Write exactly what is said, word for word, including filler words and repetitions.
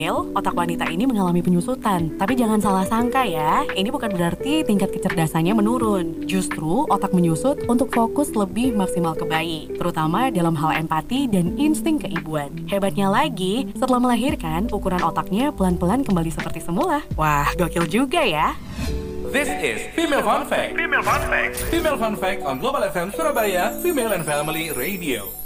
otak wanita ini mengalami penyusutan. Tapi jangan salah sangka ya, ini bukan berarti tingkat kecerdasannya menurun. Justru otak menyusut untuk fokus lebih maksimal ke bayi, terutama dalam hal empati dan insting keibuan. Hebatnya lagi, setelah melahirkan, ukuran otaknya pelan-pelan kembali seperti semula. Wah, gokil juga ya. This is Female Fun Fact. Female Fun Fact. Female Fun Fact on Global F M Surabaya, Female and Family Radio.